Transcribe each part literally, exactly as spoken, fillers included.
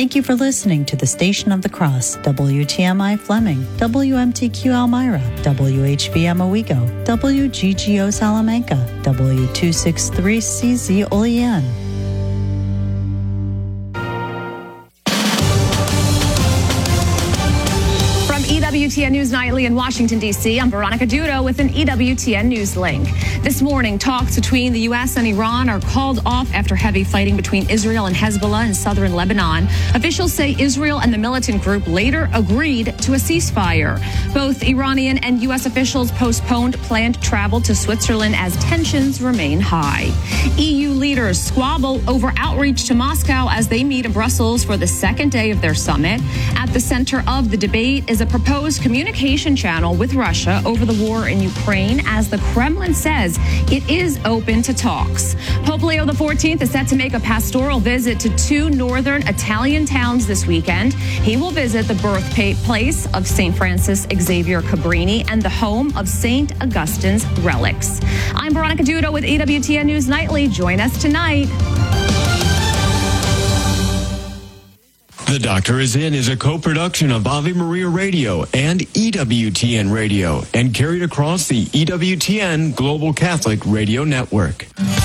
Thank you for listening to the Station of the Cross, W T M I Fleming, W M T Q Elmira, W H V M Owego, W G G O Salamanca, W two sixty-three C Z Olean. E W T N News Nightly in Washington, D C, I'm Veronica Dudo with an E W T N News link. This morning, talks between the U S and Iran are called off after heavy fighting between Israel and Hezbollah in southern Lebanon. Officials say Israel and the militant group later agreed to a ceasefire. Both Iranian and U S officials postponed planned travel to Switzerland as tensions remain high. E U leaders squabble over outreach to Moscow as they meet in Brussels for the second day of their summit. At the center of the debate is a proposed communication channel with Russia over the war in Ukraine, as the Kremlin says it is open to talks. Pope Leo the fourteenth is set to make a pastoral visit to two northern Italian towns this weekend. He will visit the birthplace of Saint Francis Xavier Cabrini and the home of Saint Augustine's relics. I'm Veronica Dudo with E W T N News Nightly. Join us tonight. The Doctor is In is a co-production of Ave Maria Radio and E W T N Radio and carried across the E W T N Global Catholic Radio Network.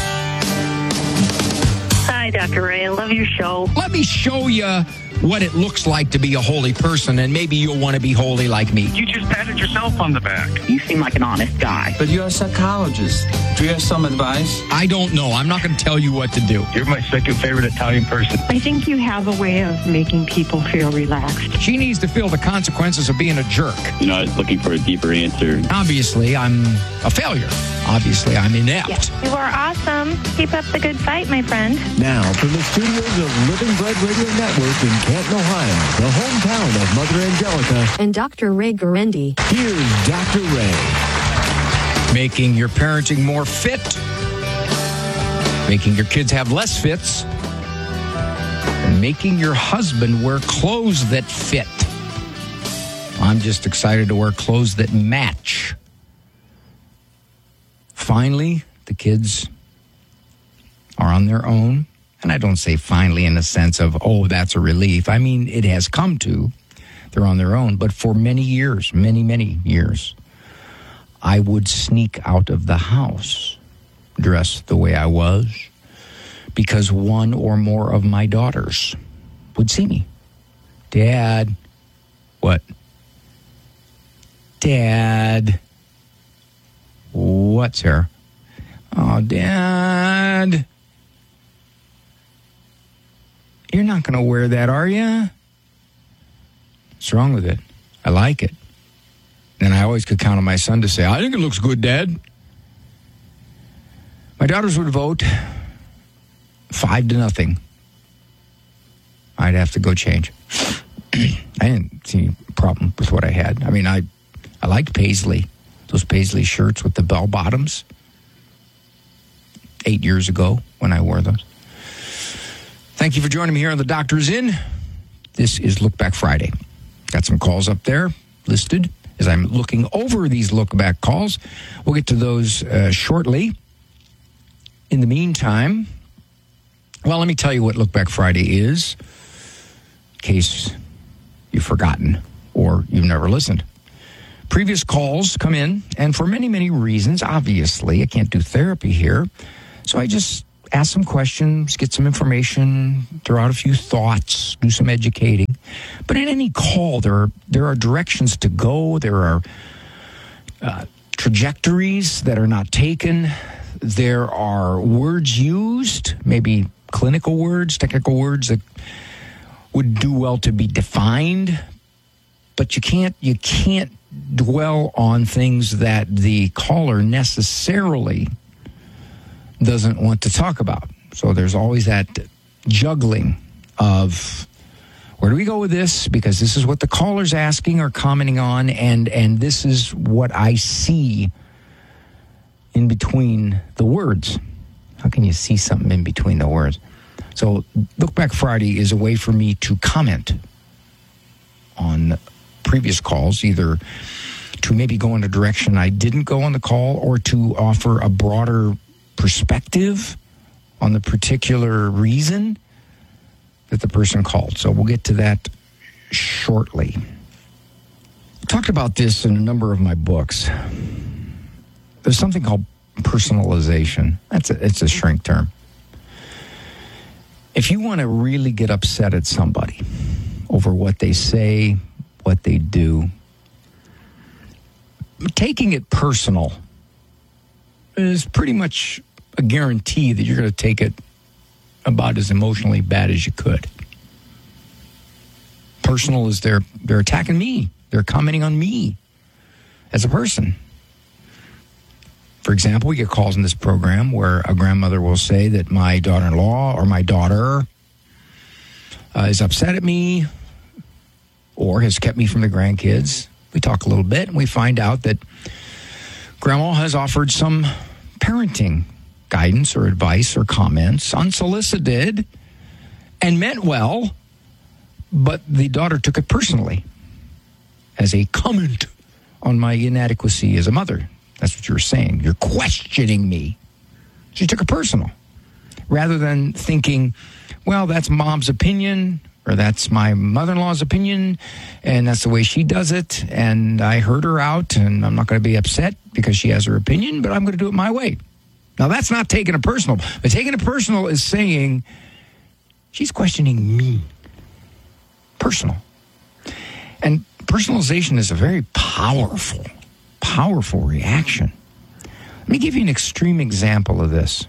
Hi, Doctor Ray. I love your show. Let me show you what it looks like to be a holy person, and maybe you'll want to be holy like me. You just patted yourself on the back. You seem like an honest guy. But you're a psychologist. Do you have some advice? I don't know. I'm not going to tell you what to do. You're my second favorite Italian person. I think you have a way of making people feel relaxed. She needs to feel the consequences of being a jerk. You know, I was looking for a deeper answer. Obviously, I'm a failure. Obviously, I'm inept. Yes. You are awesome. Keep up the good fight, my friend. Now, from the studios of Living Bread Radio Network in Canton, Ohio, the hometown of Mother Angelica, and Doctor Ray Guarendi. Here's Doctor Ray. Making your parenting more fit, making your kids have less fits, and making your husband wear clothes that fit. I'm just excited to wear clothes that match. Finally, the kids are on their own. And I don't say finally in the sense of, oh, that's a relief. I mean, it has come to. They're on their own. But for many years, many, many years, I would sneak out of the house, dressed the way I was, because one or more of my daughters would see me. Dad. What? Dad. What, sir? Oh, Dad. You're not going to wear that, are you? What's wrong with it? I like it. And I always could count on my son to say, I think it looks good, Dad. My daughters would vote five to nothing. I'd have to go change. I didn't see any problem with what I had. I mean, I, I liked Paisley, those Paisley shirts with the bell bottoms. Eight years ago when I wore those. Thank you for joining me here on The Doctor's In. This is Look Back Friday. Got some calls up there listed as I'm looking over these look back calls. We'll get to those uh, shortly. In the meantime, well, let me tell you what Look Back Friday is, in case you've forgotten or you've never listened. Previous calls come in, and for many, many reasons, obviously, I can't do therapy here, so I just ask some questions, get some information, throw out a few thoughts, do some educating. But in any call, there are, there are directions to go. There are uh, trajectories that are not taken. There are words used, maybe clinical words, technical words that would do well to be defined. But you can't you can't dwell on things that the caller necessarily doesn't want to talk about. So there's always that juggling of where do we go with this? Because this is what the caller's asking or commenting on, and, and this is what I see in between the words. How can you see something in between the words? So Look Back Friday is a way for me to comment on previous calls, either to maybe go in a direction I didn't go on the call or to offer a broader perspective on the particular reason that the person called. So we'll get to that shortly. I talked about this in a number of my books. There's something called personalization. That's a, it's a shrink term. If you want to really get upset at somebody over what they say, what they do, taking it personal is pretty much a guarantee that you're going to take it about as emotionally bad as you could. Personal is they're, they're attacking me. They're commenting on me as a person. For example, we get calls in this program where a grandmother will say that my daughter-in-law or my daughter uh, is upset at me or has kept me from the grandkids. We talk a little bit and we find out that grandma has offered some parenting guidance or advice or comments, unsolicited and meant well, but the daughter took it personally as a comment on my inadequacy as a mother. That's what you were saying. You're questioning me. She took it personal. Rather than thinking, well, that's mom's opinion, or that's my mother-in-law's opinion, and that's the way she does it, and I heard her out, and I'm not going to be upset because she has her opinion, but I'm going to do it my way. Now, that's not taking it personal. But taking it personal is saying, she's questioning me. Personal. And personalization is a very powerful Powerful reaction. Let me give you an extreme example of this.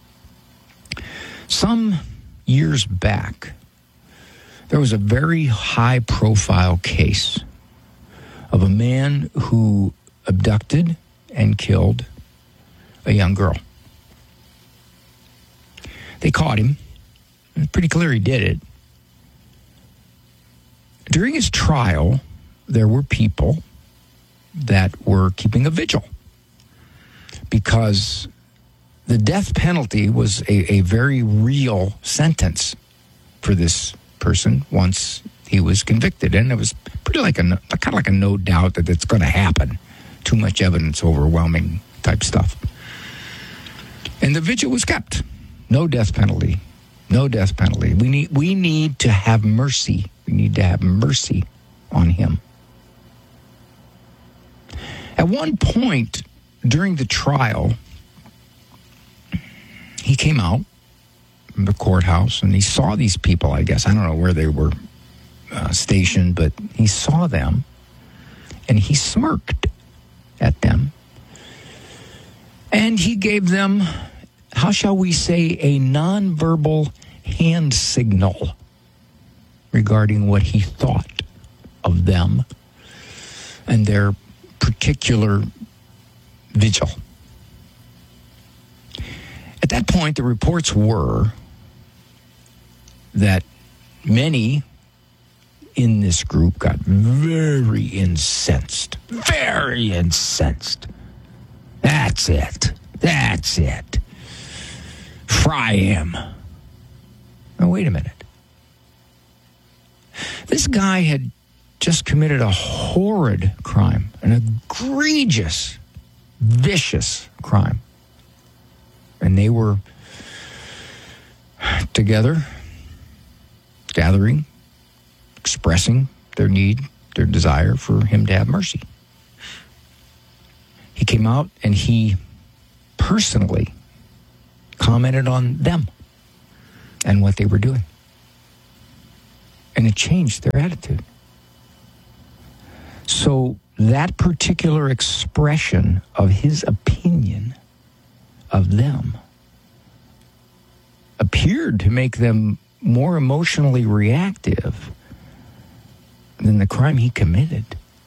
Some years back, there was a very high-profile case of a man who abducted and killed a young girl. They caught him. It's pretty clear he did it. During his trial, there were people that were keeping a vigil because the death penalty was a, a very real sentence for this person once he was convicted. And it was pretty like a, kind of like a no doubt that it's going to happen. Too much evidence, overwhelming type stuff. And the vigil was kept. No death penalty. No death penalty. We need, we need to have mercy. We need to have mercy on him. At one point during the trial, he came out from the courthouse and he saw these people, I guess. I don't know where they were uh, stationed, but he saw them and he smirked at them. And he gave them, how shall we say, a nonverbal hand signal regarding what he thought of them and their particular vigil. At that point, the reports were that many in this group got very incensed. Very incensed. That's it. That's it. Fry him. Now, wait a minute. This guy had just committed a horrid crime, an egregious, vicious crime. And they were together, gathering, expressing their need, their desire for him to have mercy. He came out and he personally commented on them and what they were doing. And it changed their attitude. So that particular expression of his opinion of them appeared to make them more emotionally reactive than the crime he committed.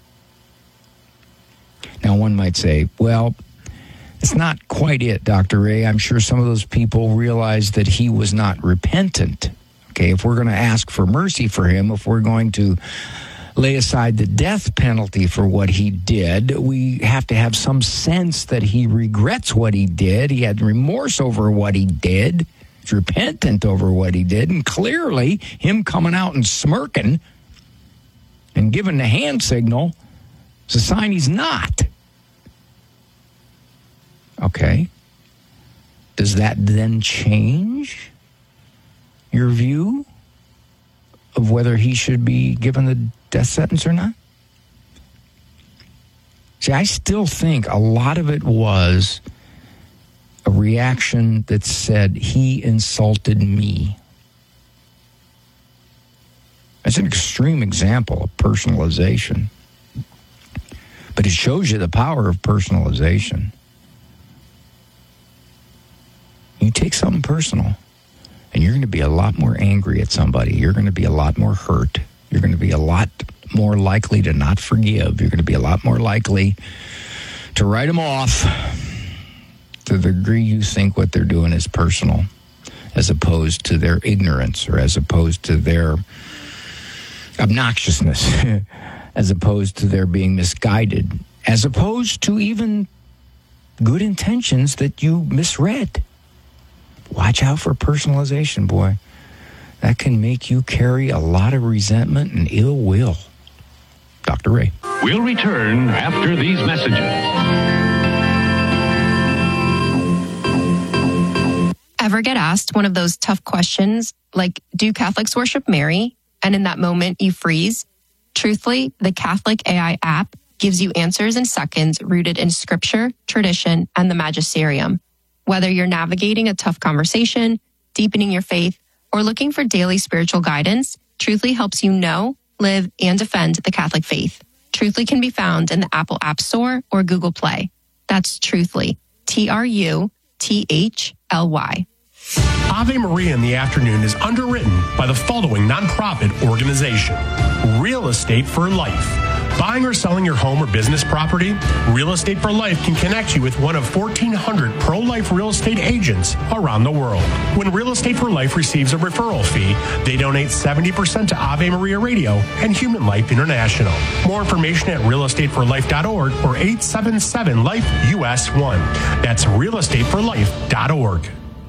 Now, one might say, well, it's not quite it, Doctor Ray. I'm sure some of those people realized that he was not repentant. Okay, if we're going to ask for mercy for him, if we're going to lay aside the death penalty for what he did, we have to have some sense that he regrets what he did. He had remorse over what he did. He's repentant over what he did. And clearly, him coming out and smirking and giving the hand signal is a sign he's not. Okay. Does that then change your view whether he should be given the death sentence or not? See, I still think a lot of it was a reaction that said, he insulted me. That's an extreme example of personalization. But it shows you the power of personalization. You take something personal, and you're going to be a lot more angry at somebody. You're going to be a lot more hurt. You're going to be a lot more likely to not forgive. You're going to be a lot more likely to write them off to the degree you think what they're doing is personal, as opposed to their ignorance or as opposed to their obnoxiousness, as opposed to their being misguided, as opposed to even good intentions that you misread. Watch out for personalization, boy. That can make you carry a lot of resentment and ill will. Doctor Ray. We'll return after these messages. Ever get asked one of those tough questions like, do Catholics worship Mary? And in that moment, you freeze? Truthfully, the Catholic A I app gives you answers in seconds rooted in scripture, tradition, and the magisterium. Whether you're navigating a tough conversation, deepening your faith, or looking for daily spiritual guidance, Truthly helps you know, live, and defend the Catholic faith. Truthly can be found in the Apple App Store or Google Play. That's Truthly. T R U T H L Y. Ave Maria in the Afternoon is underwritten by the following nonprofit organization: Real Estate for Life. Buying or selling your home or business property? Real Estate for Life can connect you with one of fourteen hundred pro-life real estate agents around the world. When Real Estate for Life receives a referral fee, they donate seventy percent to Ave Maria Radio and Human Life International. More information at real estate for life dot org or eight seven seven life U S one. That's real estate for life dot org.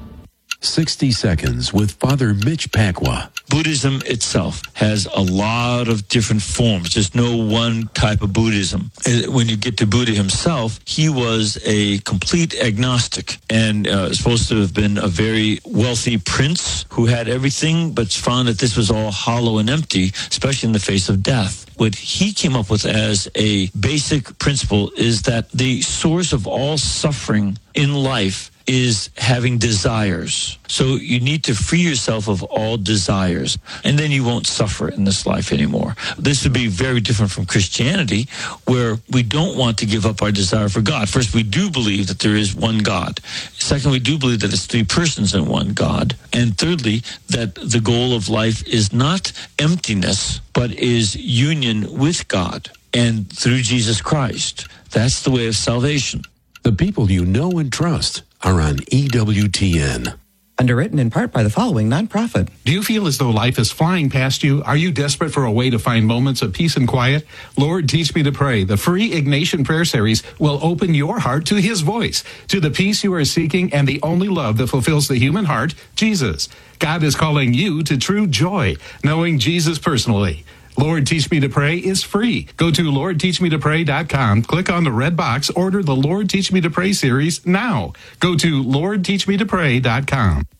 sixty seconds with Father Mitch Pacwa. Buddhism itself has a lot of different forms. There's no one type of Buddhism. When you get to Buddha himself, he was a complete agnostic and uh, supposed to have been a very wealthy prince who had everything, but found that this was all hollow and empty, especially in the face of death. What he came up with as a basic principle is that the source of all suffering in life is having desires. So you need to free yourself of all desires, and then you won't suffer in this life anymore. This would be very different from Christianity, where we don't want to give up our desire for God. First, we do believe that there is one God. Second, we do believe that it's three persons in one God. And thirdly, that the goal of life is not emptiness, but is union with God and through Jesus Christ. That's the way of salvation. The people you know and trust are on E W T N. Underwritten in part by the following nonprofit. Do you feel as though life is flying past you? Are you desperate for a way to find moments of peace and quiet? Lord, Teach Me to Pray, the free Ignatian prayer series, will open your heart to his voice, to the peace you are seeking and the only love that fulfills the human heart, Jesus. God is calling you to true joy, knowing Jesus personally. Lord, Teach Me to Pray is free. Go to lord teach me to pray dot com, click on the red box, order the Lord Teach Me to Pray series now. Go to lord teach me to pray dot com.